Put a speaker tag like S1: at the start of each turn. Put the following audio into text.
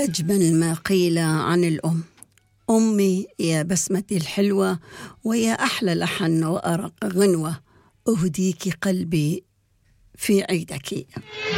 S1: أجمل ما قيل عن الأم. أمي يا بسمتي الحلوة، ويا أحلى لحن وأرق غنوة، أهديك قلبي في عيدك.